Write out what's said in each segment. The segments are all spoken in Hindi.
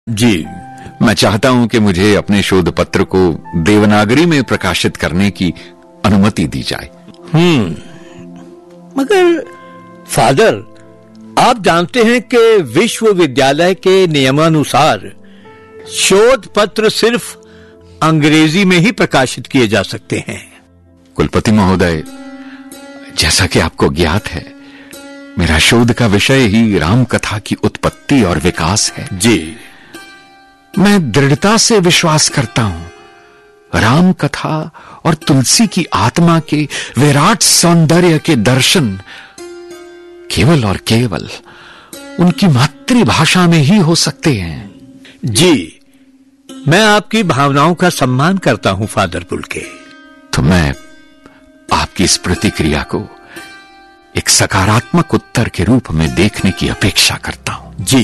जी, मैं चाहता हूं कि मुझे अपने शोध पत्र को देवनागरी में प्रकाशित करने की अनुमति दी जाए। मगर फादर, आप जानते हैं कि विश्वविद्यालय के नियमानुसार शोध पत्र सिर्फ अंग्रेजी में ही प्रकाशित किए जा सकते हैं। कुलपति महोदय, जैसा कि आपको ज्ञात है, मेरा शोध का विषय ही राम कथा की उत्पत्ति और विकास है। जी, मैं दृढ़ता से विश्वास करता हूं राम कथा और तुलसी की आत्मा के विराट सौंदर्य के दर्शन केवल और केवल उनकी मातृभाषा में ही हो सकते हैं। जी, मैं आपकी भावनाओं का सम्मान करता हूं फादर बुल्के। तो मैं आपकी इस प्रतिक्रिया को एक सकारात्मक उत्तर के रूप में देखने की अपेक्षा करता हूं। जी।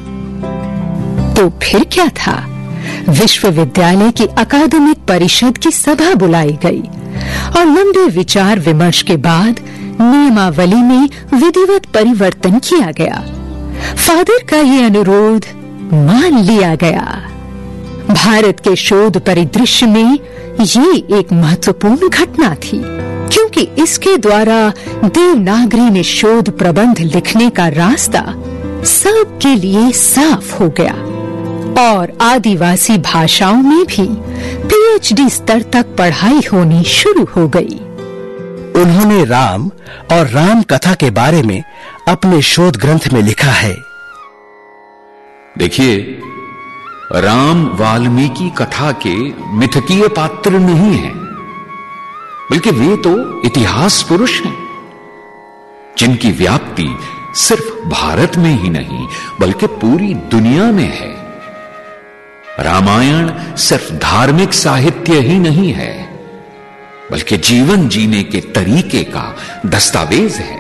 तो फिर क्या था? विश्वविद्यालय की अकादमिक परिषद की सभा बुलाई गई और लंबे विचार विमर्श के बाद नियमावली में विधिवत परिवर्तन किया गया। फादर का ये अनुरोध मान लिया गया। भारत के शोध परिदृश्य में ये एक महत्वपूर्ण घटना थी, क्योंकि इसके द्वारा देवनागरी में शोध प्रबंध लिखने का रास्ता सबके लिए साफ हो गया और आदिवासी भाषाओं में भी पीएचडी स्तर तक पढ़ाई होनी शुरू हो गई। उन्होंने राम और राम कथा के बारे में अपने शोध ग्रंथ में लिखा है। देखिए, राम वाल्मीकि कथा के मिथकीय पात्र नहीं हैं, बल्कि वे तो इतिहास पुरुष हैं, जिनकी व्याप्ति सिर्फ भारत में ही नहीं बल्कि पूरी दुनिया में है। रामायण सिर्फ धार्मिक साहित्य ही नहीं है, बल्कि जीवन जीने के तरीके का दस्तावेज है।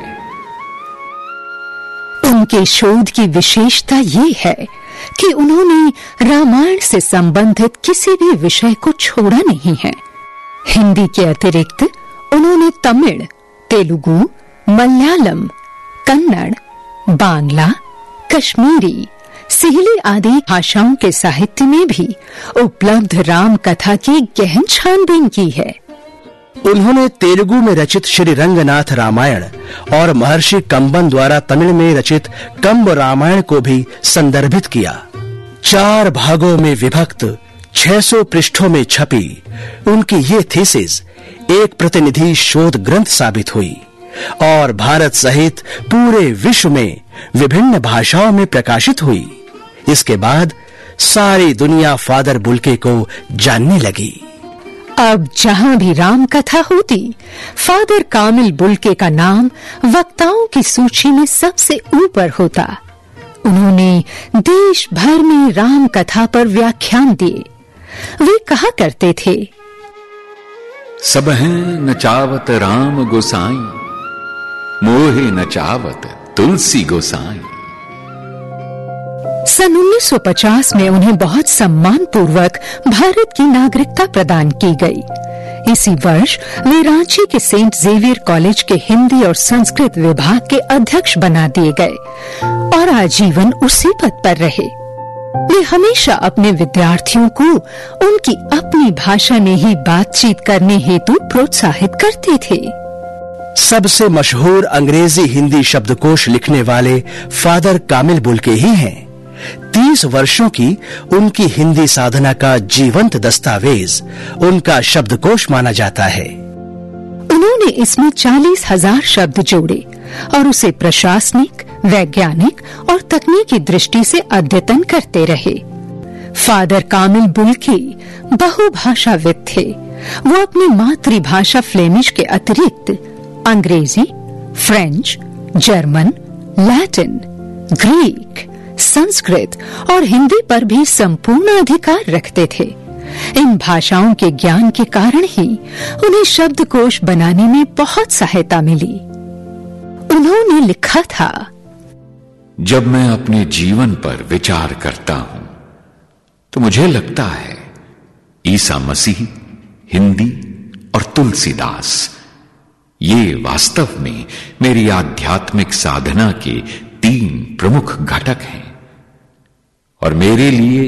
उनके शोध की विशेषता ये है कि उन्होंने रामायण से संबंधित किसी भी विषय को छोड़ा नहीं है। हिंदी के अतिरिक्त उन्होंने तमिल, तेलुगु, मलयालम, कन्नड़, बांग्ला, कश्मीरी, सिहली आदि भाषाओं के साहित्य में भी उपलब्ध राम कथा की गहन छानबीन की है। उन्होंने तेलुगु में रचित श्री रंगनाथ रामायण और महर्षि कंबन द्वारा तमिल में रचित कंब रामायण को भी संदर्भित किया। 4 भागों में विभक्त 600 पृष्ठों में छपी उनकी ये थीसिस एक प्रतिनिधि शोध ग्रंथ साबित हुई और भारत सहित पूरे विश्व में विभिन्न भाषाओं में प्रकाशित हुई। इसके बाद सारी दुनिया फादर बुल्के को जानने लगी। अब जहां भी राम कथा होती, फादर कामिल बुल्के का नाम वक्ताओं की सूची में सबसे ऊपर होता। उन्होंने देश भर में राम कथा पर व्याख्यान दिए। वे कहा करते थे, सब हैं नचावत राम गोसाई, मोहे नचावत तुलसी गोसाई। सन 1950 में उन्हें बहुत सम्मान पूर्वक भारत की नागरिकता प्रदान की गई। इसी वर्ष वे रांची के सेंट जेवियर कॉलेज के हिंदी और संस्कृत विभाग के अध्यक्ष बना दिए गए और आजीवन उसी पद पर रहे। वे हमेशा अपने विद्यार्थियों को उनकी अपनी भाषा में ही बातचीत करने हेतु प्रोत्साहित करते थे। सबसे मशहूर अंग्रेजी हिंदी शब्दकोश लिखने वाले फादर कामिल बुल्के ही हैं। 30 वर्षों की उनकी हिंदी साधना का जीवंत दस्तावेज उनका शब्दकोश माना जाता है। उन्होंने इसमें 40,000 शब्द जोड़े और उसे प्रशासनिक, वैज्ञानिक और तकनीकी दृष्टि से अद्यतन करते रहे। फादर कामिल बुल्के बहुभाषाविद थे। वो अपनी मातृभाषा फ्लेमिश के अतिरिक्त अंग्रेजी, French, German, Latin, Greek, Sanskrit और हिंदी पर भी संपूर्ण अधिकार रखते थे। इन भाषाओं के ज्ञान के कारण ही उन्हें शब्दकोश बनाने में बहुत सहायता मिली। उन्होंने लिखा था, जब मैं अपने जीवन पर विचार करता हूं तो मुझे लगता है ईसा मसीह, हिंदी और तुलसीदास ये वास्तव में मेरी आध्यात्मिक साधना के 3 प्रमुख घटक हैं और मेरे लिए